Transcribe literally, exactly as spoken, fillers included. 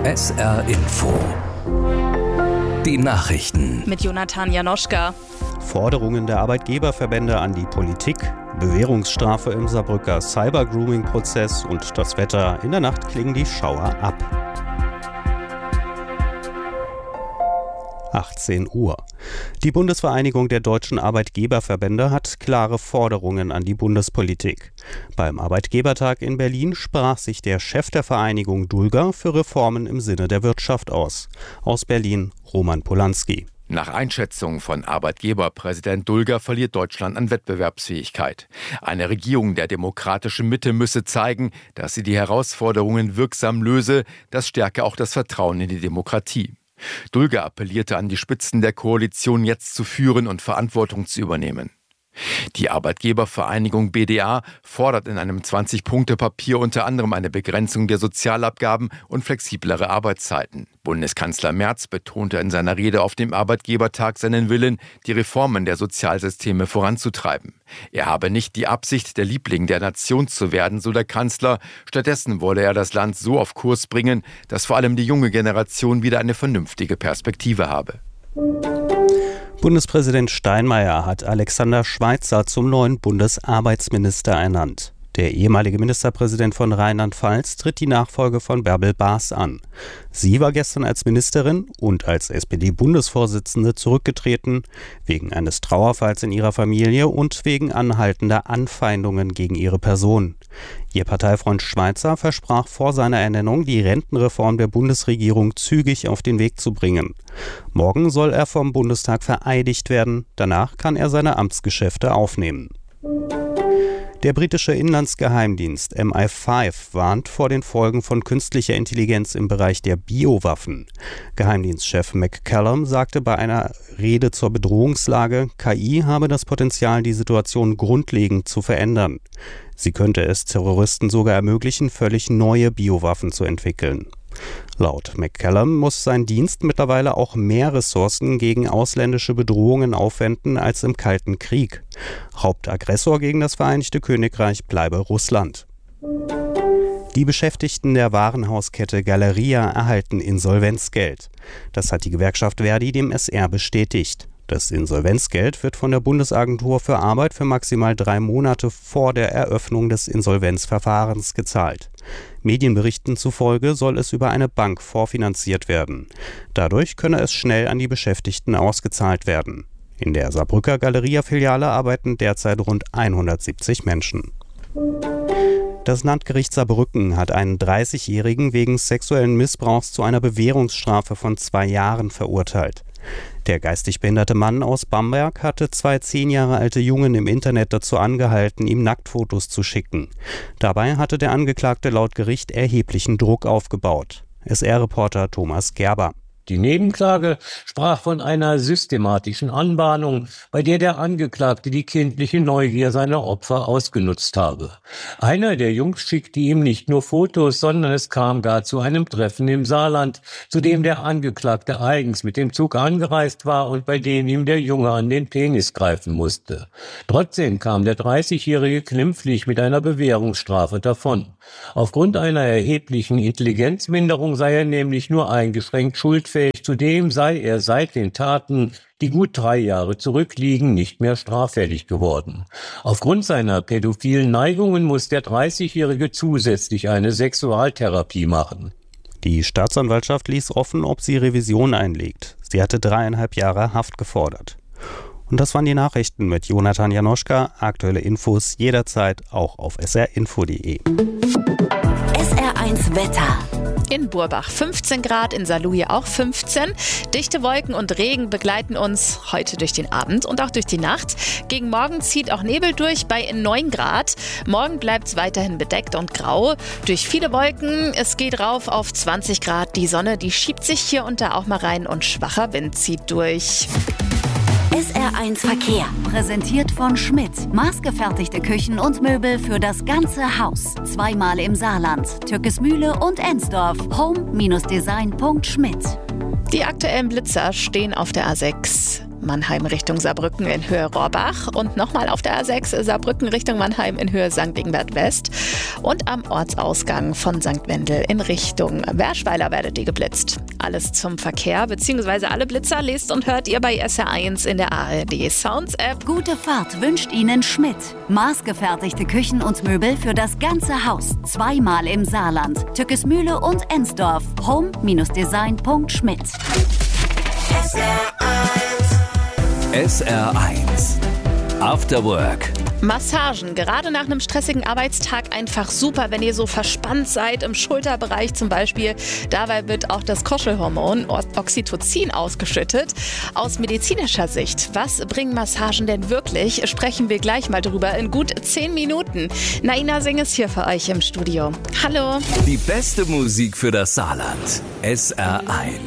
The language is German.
S R Info. Die Nachrichten. Mit Jonathan Janoschka. Forderungen der Arbeitgeberverbände an die Politik, Bewährungsstrafe im Saarbrücker Cyber-Grooming-Prozess und das Wetter. In der Nacht klingen die Schauer ab. achtzehn Uhr. Die Bundesvereinigung der deutschen Arbeitgeberverbände hat klare Forderungen an die Bundespolitik. Beim Arbeitgebertag in Berlin sprach sich der Chef der Vereinigung Dulger für Reformen im Sinne der Wirtschaft aus. Aus Berlin Roman Polanski. Nach Einschätzung von Arbeitgeberpräsident Dulger verliert Deutschland an Wettbewerbsfähigkeit. Eine Regierung der demokratischen Mitte müsse zeigen, dass sie die Herausforderungen wirksam löse. Das stärke auch das Vertrauen in die Demokratie. Dulger appellierte an die Spitzen der Koalition, jetzt zu führen und Verantwortung zu übernehmen. Die Arbeitgebervereinigung B D A fordert in einem zwanzig-Punkte-Papier unter anderem eine Begrenzung der Sozialabgaben und flexiblere Arbeitszeiten. Bundeskanzler Merz betonte in seiner Rede auf dem Arbeitgebertag seinen Willen, die Reformen der Sozialsysteme voranzutreiben. Er habe nicht die Absicht, der Liebling der Nation zu werden, so der Kanzler. Stattdessen wolle er das Land so auf Kurs bringen, dass vor allem die junge Generation wieder eine vernünftige Perspektive habe. Bundespräsident Steinmeier hat Alexander Schweitzer zum neuen Bundesarbeitsminister ernannt. Der ehemalige Ministerpräsident von Rheinland-Pfalz tritt die Nachfolge von Bärbel Baas an. Sie war gestern als Ministerin und als S P D-Bundesvorsitzende zurückgetreten, wegen eines Trauerfalls in ihrer Familie und wegen anhaltender Anfeindungen gegen ihre Person. Ihr Parteifreund Schweitzer versprach vor seiner Ernennung, die Rentenreform der Bundesregierung zügig auf den Weg zu bringen. Morgen soll er vom Bundestag vereidigt werden. Danach kann er seine Amtsgeschäfte aufnehmen. Der britische Inlandsgeheimdienst M I fünf warnt vor den Folgen von künstlicher Intelligenz im Bereich der Biowaffen. Geheimdienstchef McCallum sagte bei einer Rede zur Bedrohungslage, K I habe das Potenzial, die Situation grundlegend zu verändern. Sie könnte es Terroristen sogar ermöglichen, völlig neue Biowaffen zu entwickeln. Laut McCallum muss sein Dienst mittlerweile auch mehr Ressourcen gegen ausländische Bedrohungen aufwenden als im Kalten Krieg. Hauptaggressor gegen das Vereinigte Königreich bleibe Russland. Die Beschäftigten der Warenhauskette Galeria erhalten Insolvenzgeld. Das hat die Gewerkschaft Verdi dem S R bestätigt. Das Insolvenzgeld wird von der Bundesagentur für Arbeit für maximal drei Monate vor der Eröffnung des Insolvenzverfahrens gezahlt. Medienberichten zufolge soll es über eine Bank vorfinanziert werden. Dadurch könne es schnell an die Beschäftigten ausgezahlt werden. In der Saarbrücker Galeria-Filiale arbeiten derzeit rund hundertsiebzig Menschen. Das Landgericht Saarbrücken hat einen dreißigjährigen wegen sexuellen Missbrauchs zu einer Bewährungsstrafe von zwei Jahren verurteilt. Der geistig behinderte Mann aus Bamberg hatte zwei zehn Jahre alte Jungen im Internet dazu angehalten, ihm Nacktfotos zu schicken. Dabei hatte der Angeklagte laut Gericht erheblichen Druck aufgebaut. S R-Reporter Thomas Gerber. Die Nebenklage sprach von einer systematischen Anbahnung, bei der der Angeklagte die kindliche Neugier seiner Opfer ausgenutzt habe. Einer der Jungs schickte ihm nicht nur Fotos, sondern es kam gar zu einem Treffen im Saarland, zu dem der Angeklagte eigens mit dem Zug angereist war und bei dem ihm der Junge an den Penis greifen musste. Trotzdem kam der dreißigjährige glimpflich mit einer Bewährungsstrafe davon. Aufgrund einer erheblichen Intelligenzminderung sei er nämlich nur eingeschränkt schuldfähig. Zudem sei er seit den Taten, die gut drei Jahre zurückliegen, nicht mehr straffällig geworden. Aufgrund seiner pädophilen Neigungen muss der dreißigjährige zusätzlich eine Sexualtherapie machen. Die Staatsanwaltschaft ließ offen, ob sie Revision einlegt. Sie hatte dreieinhalb Jahre Haft gefordert. Und das waren die Nachrichten mit Jonathan Janoschka. Aktuelle Infos jederzeit auch auf s r info punkt d e. S R eins Wetter. In Burbach fünfzehn Grad, in Saarlouis auch fünfzehn. Dichte Wolken und Regen begleiten uns heute durch den Abend und auch durch die Nacht. Gegen Morgen zieht auch Nebel durch bei neun Grad. Morgen bleibt es weiterhin bedeckt und grau. Durch viele Wolken, es geht rauf auf zwanzig Grad. Die Sonne, die schiebt sich hier und da auch mal rein und schwacher Wind zieht durch. S R eins Verkehr, präsentiert von Schmidt. Maßgefertigte Küchen und Möbel für das ganze Haus. Zweimal im Saarland, Türkismühle und Ensdorf. home Bindestrich design Punkt schmidt. Die aktuellen Blitzer stehen auf der A sechs Mannheim Richtung Saarbrücken in Höhe Rohrbach und nochmal auf der A sechs Saarbrücken Richtung Mannheim in Höhe Sankt Ingbert West und am Ortsausgang von Sankt Wendel in Richtung Werschweiler werdet ihr geblitzt. Alles zum Verkehr bzw. alle Blitzer lest und hört ihr bei S R eins in der A R D Sounds App. Gute Fahrt wünscht Ihnen Schmidt. Maßgefertigte Küchen und Möbel für das ganze Haus. Zweimal im Saarland. Tückesmühle und Ensdorf. home Design punkt schmidt. S R eins After Work. Massagen, gerade nach einem stressigen Arbeitstag einfach super, wenn ihr so verspannt seid, im Schulterbereich zum Beispiel. Dabei wird auch das Kuschelhormon Oxytocin ausgeschüttet. Aus medizinischer Sicht, was bringen Massagen denn wirklich? Sprechen wir gleich mal drüber in gut zehn Minuten. Naina Singh ist hier für euch im Studio. Hallo. Die beste Musik für das Saarland. S R eins.